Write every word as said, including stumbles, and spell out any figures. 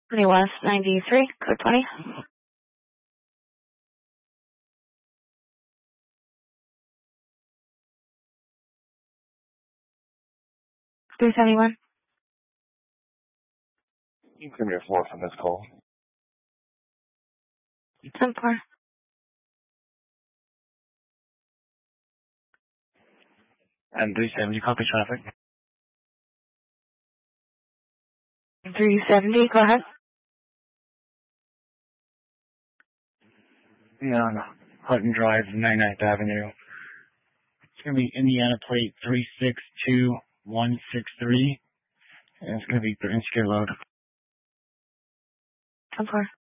twenty West ninety-three, code twenty. three seventy-one. You can give me a floor from this call. ten four. And three seventy, copy traffic. three seventy, go ahead. Yeah, on Hutton Drive, ninety-ninth Avenue. It's going to be Indiana plate three six two one six three. And it's going to be for insecure load. ten four.